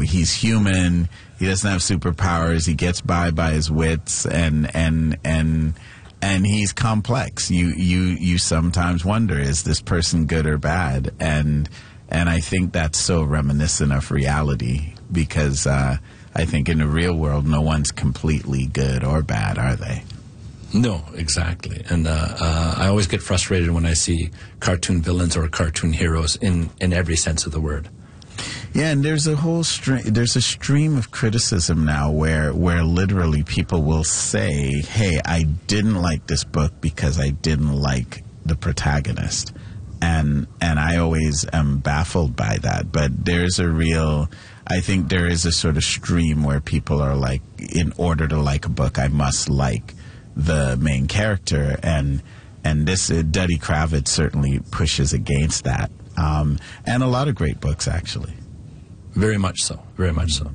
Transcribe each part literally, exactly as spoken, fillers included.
he's human. He doesn't have superpowers. He gets by by his wits, and and and and he's complex. You you you sometimes wonder, is this person good or bad? And and I think that's so reminiscent of reality, because uh, I think in the real world, no one's completely good or bad, are they? No, exactly. And uh, uh, I always get frustrated when I see cartoon villains or cartoon heroes in, in every sense of the word. Yeah, and there's a whole stream, there's a stream of criticism now where, where literally people will say, hey, I didn't like this book because I didn't like the protagonist. And, and I always am baffled by that. But there's a real, I think there is a sort of stream where people are like, in order to like a book, I must like the main character, and and this uh, Duddy Kravitz certainly pushes against that, um, and a lot of great books, actually. Very much so, very much so.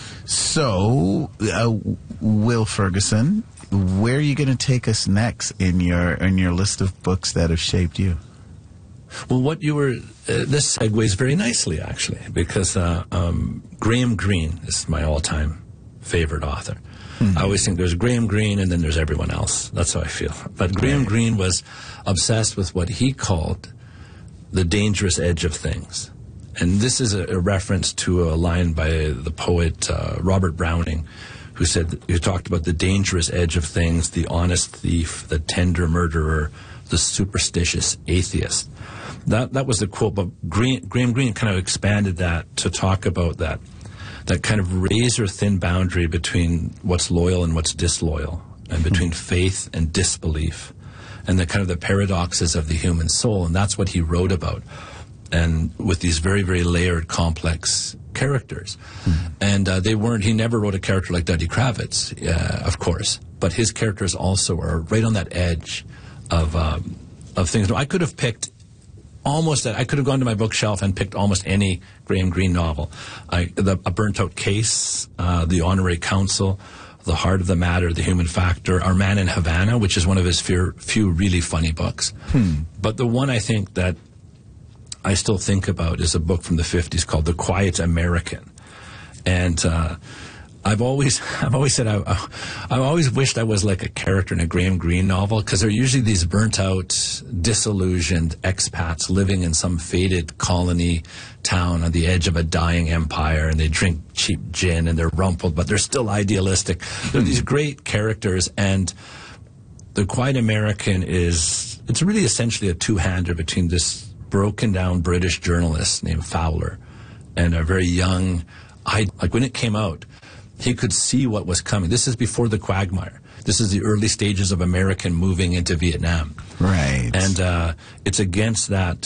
So, uh, Will Ferguson, where are you going to take us next in your in your list of books that have shaped you? Well, what you were, uh, this segues very nicely, actually, because uh, um, Graham Greene is my all-time favorite author. Mm-hmm. I always think there's Graham Greene and then there's everyone else. That's how I feel. But Graham right. Greene was obsessed with what he called the dangerous edge of things. And this is a, a reference to a line by the poet uh, Robert Browning, who said, who talked about the dangerous edge of things, the honest thief, the tender murderer, the superstitious atheist. That that was the quote, but Green, Graham Greene kind of expanded that to talk about that that kind of razor-thin boundary between what's loyal and what's disloyal, and between faith and disbelief, and the kind of the paradoxes of the human soul. And that's what he wrote about, and with these very, very layered, complex characters. Mm-hmm. And uh, they weren't, he never wrote a character like Duddy Kravitz, uh, of course, but his characters also are right on that edge of, um, of things. I could have picked Almost, I could have gone to my bookshelf and picked almost any Graham Greene novel. I, the, A Burnt Out Case, uh, The Honorary Counsel, The Heart of the Matter, The Human Factor, Our Man in Havana, which is one of his few, few really funny books. Hmm. But the one I think that I still think about is a book from the fifties called The Quiet American. And uh, I've always, I've always said I, I've always wished I was like a character in a Graham Greene novel, because they're usually these burnt-out, disillusioned expats living in some faded colony town on the edge of a dying empire, and they drink cheap gin and they're rumpled, but they're still idealistic. They're these great characters, and The Quiet American is, it's really essentially a two-hander between this broken-down British journalist named Fowler and a very young, I, like when it came out, he could see what was coming. This is before the quagmire. This is the early stages of American moving into Vietnam. Right. And uh, it's against that